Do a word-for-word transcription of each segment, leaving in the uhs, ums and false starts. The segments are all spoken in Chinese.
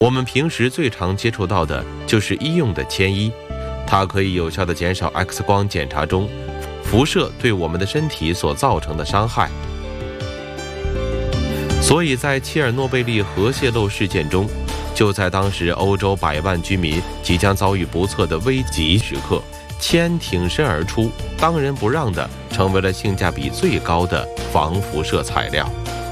我们平时最常接触到的就是医用的铅衣，它可以有效地减少 X 光检查中辐射对我们的身体所造成的伤害。所以在切尔诺贝利核泄漏事件中，就在当时欧洲百万居民即将遭遇不测的危急时刻，铅挺身而出，当仁不让地成为了性价比最高的防辐射材料。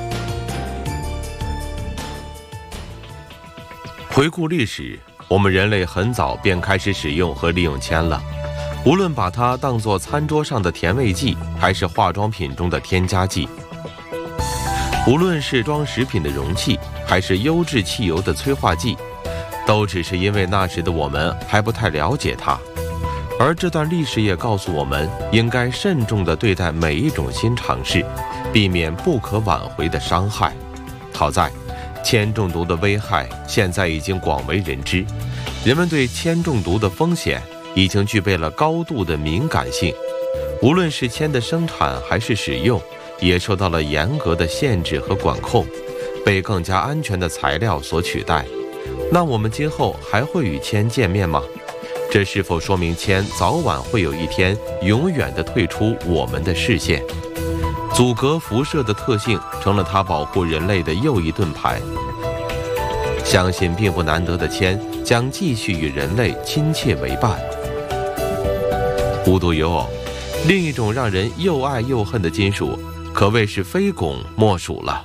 回顾历史，我们人类很早便开始使用和利用铅了，无论把它当作餐桌上的甜味剂，还是化妆品中的添加剂，无论是装食品的容器，还是优质汽油的催化剂，都只是因为那时的我们还不太了解它。而这段历史也告诉我们，应该慎重地对待每一种新尝试，避免不可挽回的伤害。好在铅中毒的危害现在已经广为人知，人们对铅中毒的风险已经具备了高度的敏感性，无论是铅的生产还是使用，也受到了严格的限制和管控，被更加安全的材料所取代。那我们今后还会与铅见面吗？这是否说明铅早晚会有一天永远地退出我们的视线？阻隔辐射的特性成了它保护人类的又一盾牌。相信并不难得的铅将继续与人类亲切为伴。无独有偶，另一种让人又爱又恨的金属，可谓是非汞莫属了。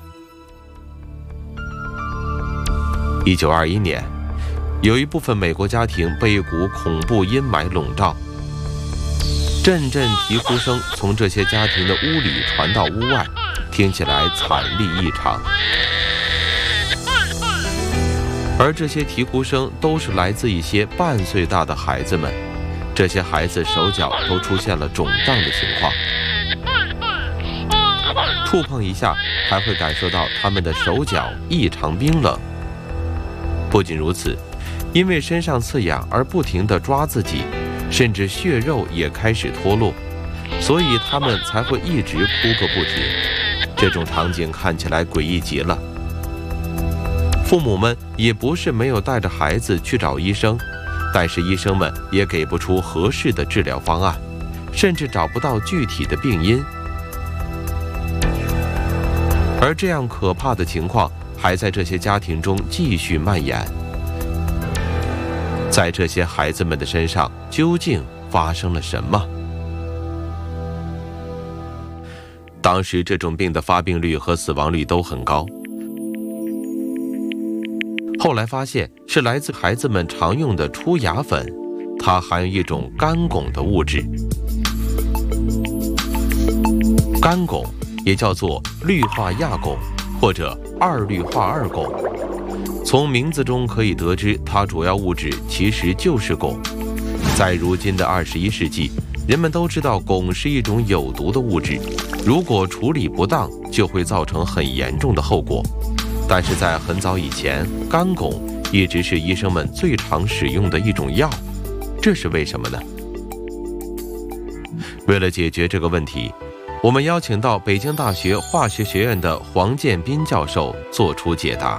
一九二一年，有一部分美国家庭被一股恐怖阴霾笼罩，阵阵啼哭声从这些家庭的屋里传到屋外，听起来惨厉异常。而这些啼哭声都是来自一些半岁大的孩子们，这些孩子手脚都出现了肿胀的情况，触碰一下还会感受到他们的手脚异常冰冷。不仅如此，因为身上刺痒而不停地抓自己，甚至血肉也开始脱落，所以他们才会一直哭个不停。这种场景看起来诡异极了。父母们也不是没有带着孩子去找医生，但是医生们也给不出合适的治疗方案，甚至找不到具体的病因。而这样可怕的情况还在这些家庭中继续蔓延。在这些孩子们的身上究竟发生了什么？当时这种病的发病率和死亡率都很高，后来发现是来自孩子们常用的出牙粉，它含有一种干汞的物质。干汞也叫做氯化亚汞或者二氯化二汞，从名字中可以得知，它主要物质其实就是汞。在如今的二十一世纪，人们都知道汞是一种有毒的物质，如果处理不当，就会造成很严重的后果。但是在很早以前，干汞一直是医生们最常使用的一种药，这是为什么呢？为了解决这个问题，我们邀请到北京大学化学学院的黄建斌教授做出解答。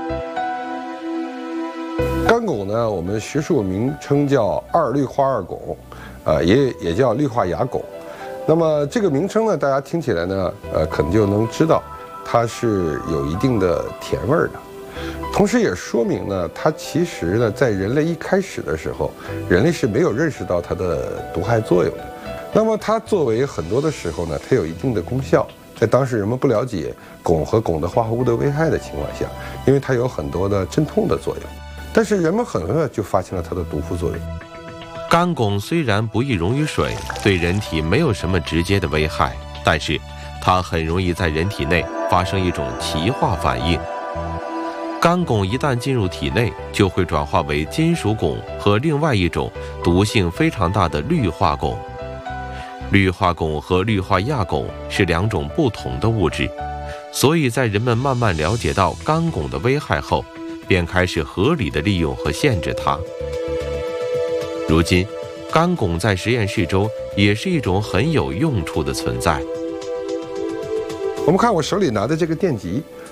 干汞呢，我们学术名称叫二氯化二汞，呃，也也叫氯化亚汞。那么这个名称呢，大家听起来呢，呃，可能就能知道它是有一定的甜味儿的。同时也说明呢，它其实呢，在人类一开始的时候，人类是没有认识到它的毒害作用的。那么它作为很多的时候呢，它有一定的功效。在当时人们不了解汞和汞的化合物的危害的情况下，因为它有很多的镇痛的作用，但是人们很快就发现了它的毒副作用。 干汞虽然不易溶于水，对人体没有什么直接的危害，但是它很容易在人体内发生一种歧化反应。干汞一旦进入体内，就会转化为金属汞和另外一种毒性非常大的氯化汞。氯化汞和氯化亚汞是两种不同的物质，所以在人们慢慢了解到干汞的危害后，便开始合理的利用和限制它。如今，干汞在实验室中也是一种很有用处的存在。 我们看我手里拿的这个电极，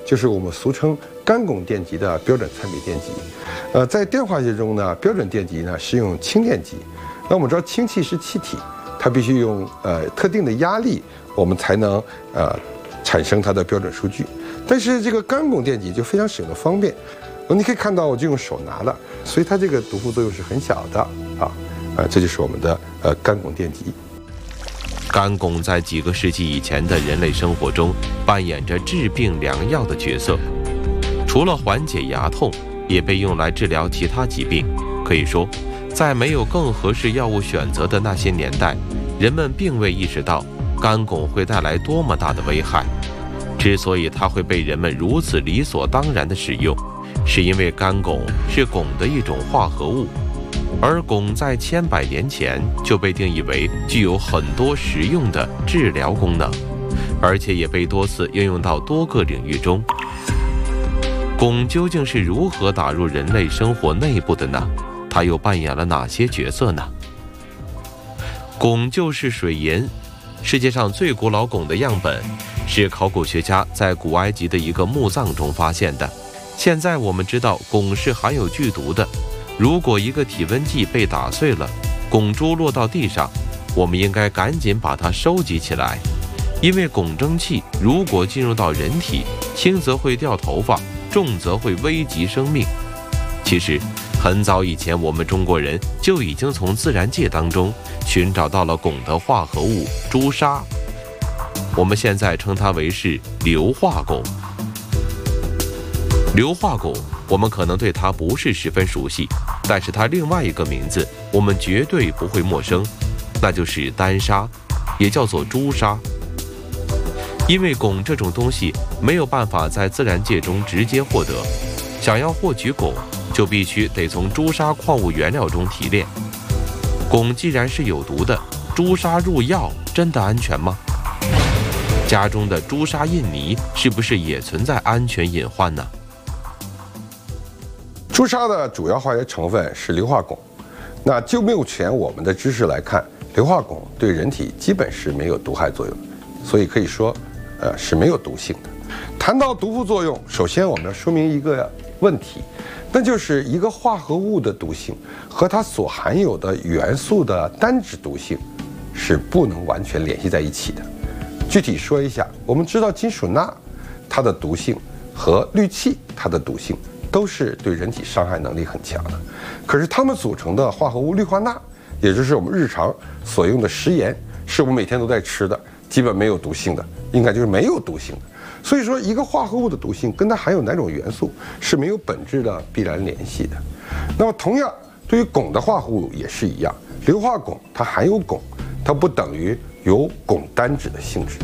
就是我们俗称干汞电极的标准参比电极。呃，在电化学中呢，标准电极呢是用氢电极。那我们知道氢气是气体，它必须用呃特定的压力，我们才能呃产生它的标准数据。但是这个干汞电极就非常使用的方便，你可以看到我就用手拿了，所以它这个毒副作用是很小的啊。呃，这就是我们的呃干汞电极。 干汞在几个世纪以前的人类生活中扮演着治病良药的角色，除了缓解牙痛，也被用来治疗其他疾病。可以说，在没有更合适药物选择的那些年代，人们并未意识到干汞会带来多么大的危害。之所以它会被人们如此理所当然地使用，是因为干汞是汞的一种化合物。而汞在千百年前就被定义为具有很多实用的治疗功能，而且也被多次应用到多个领域中。汞究竟是如何打入人类生活内部的呢？它又扮演了哪些角色呢？汞就是水银，世界上最古老汞的样本是考古学家在古埃及的一个墓葬中发现的。现在我们知道汞是含有剧毒的。如果一个体温计被打碎了，汞珠落到地上，我们应该赶紧把它收集起来，因为汞蒸气如果进入到人体，轻则会掉头发，重则会危及生命。其实，很早以前，我们中国人就已经从自然界当中寻找到了汞的化合物朱砂，我们现在称它为是硫化汞。硫化汞，我们可能对它不是十分熟悉，但是它另外一个名字我们绝对不会陌生，那就是丹砂，也叫做朱砂。因为汞这种东西没有办法在自然界中直接获得，想要获取汞，就必须得从朱砂矿物原料中提炼。汞既然是有毒的，朱砂入药真的安全吗？家中的朱砂印泥是不是也存在安全隐患呢？ 朱砂的主要化学成分是硫化汞。那就目前我们的知识来看，硫化汞对人体基本是没有毒害作用，所以可以说，呃，是没有毒性的。谈到毒副作用，首先我们要说明一个问题，那就是一个化合物的毒性和它所含有的元素的单质毒性是不能完全联系在一起的。具体说一下，我们知道金属钠它的毒性和氯气它的毒性都是对人体伤害能力很强的，可是它们组成的化合物氯化钠，也就是我们日常所用的食盐，是我们每天都在吃的，基本没有毒性的，应该就是没有毒性的。所以说，一个化合物的毒性跟它含有哪种元素是没有本质的必然联系的。那么同样，对于汞的化合物也是一样，硫化汞它含有汞，它不等于有汞单质的性质。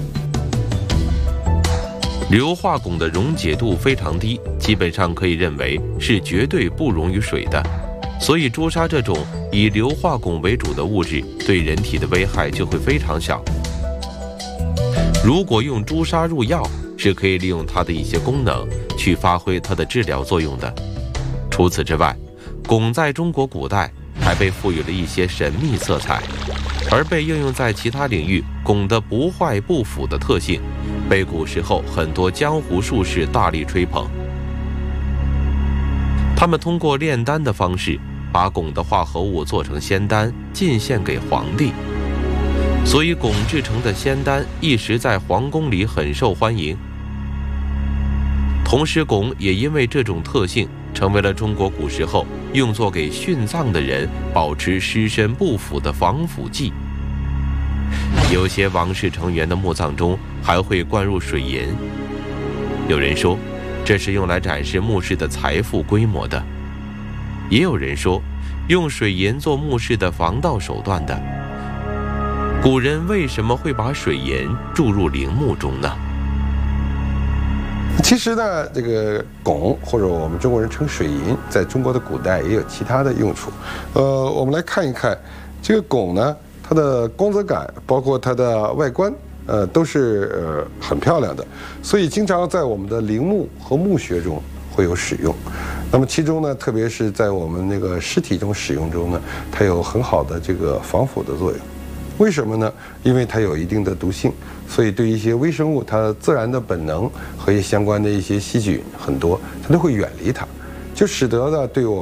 硫化汞的溶解度非常低，基本上可以认为是绝对不溶于水的，所以朱砂这种以硫化汞为主的物质对人体的危害就会非常小。如果用朱砂入药，是可以利用它的一些功能去发挥它的治疗作用的。除此之外，汞在中国古代还被赋予了一些神秘色彩，而被应用在其他领域，汞的不坏不腐的特性被古时候很多江湖术士大力吹捧。他们通过炼丹的方式，把汞的化合物做成仙丹，进献给皇帝。所以汞制成的仙丹一时在皇宫里很受欢迎。同时，汞也因为这种特性，成为了中国古时候用作给殉葬的人保持尸身不腐的防腐剂。有些王室成员的墓葬中还会灌入水银，有人说这是用来展示墓室的财富规模的，也有人说用水银做墓室的防盗手段的。古人为什么会把水银注入陵墓中呢？ 其实呢，这个汞或者我们中国人称水银，在中国的古代也有其他的用处。呃，我们来看一看这个汞呢，它的光泽感，包括它的外观，呃，都是呃很漂亮的，所以经常在我们的陵墓和墓穴中会有使用。那么其中呢，特别是在我们那个尸体中使用中呢，它有很好的这个防腐的作用。为什么呢？因为它有一定的毒性， 所以对一些微生物它自然的本能和一些相关的一些细菌很多，它都会远离它，就使得呢对我